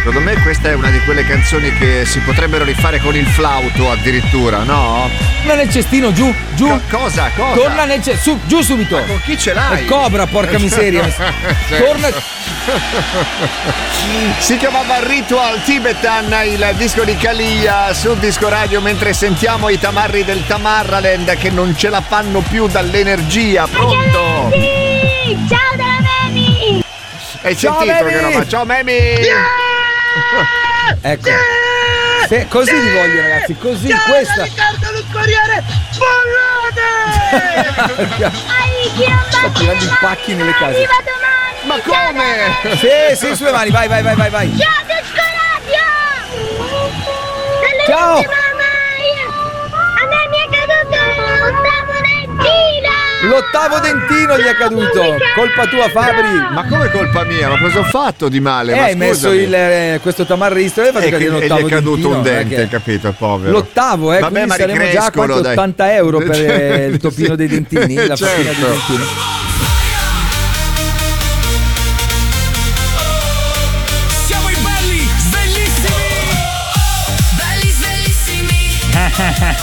Secondo me questa è una di quelle canzoni che si potrebbero rifare con il flauto addirittura, no? Torna nel cestino, giù. Cosa? Torna nel cestino, giù subito. Ma con chi ce l'hai? Il Cobra, porca miseria. Torna. Si chiamava Ritual Tibetan, il disco di Kalia sul Disco Radio, mentre sentiamo i tamarri del Tamarraland che non ce la fanno più dall'energia. Pronto? Ciao dalla Memi! Hai Ciao, sentito Memi! che roba? Ciao Memi! Ecco. Se, così vi voglio, ragazzi, così. Ciao, questa. Riccardo del Corriere! Bollate! Sta tirando i pacchi nelle case. Arriva domani! Ma come? Sì, sulle mani, vai. Ciao Disco Radio! Ciao! A me mi è caduto l'ottavo dentino! L'ottavo dentino gli è caduto. Colpa tua, Fabri. Ma come colpa mia? Ma cosa ho fatto di male? Ma Hai messo questo tamarristro e e gli è caduto un dente, che... capito, povero. L'ottavo, Vabbè, quindi ma saremo già a quanto, 80 euro per il topino dei dentini, la fattina dei dentini. Siamo i belli, bellissimi! Belli, bellissimi!